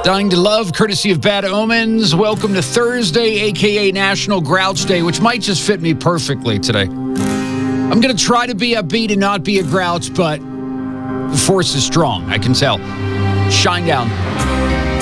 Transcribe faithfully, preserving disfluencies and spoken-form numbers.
Dying to Love, courtesy of Bad Omens. Welcome to Thursday, a k a. National Grouch Day, which might just fit me perfectly today. I'm going to try to be upbeat and not be a grouch, but the force is strong, I can tell. Shine down.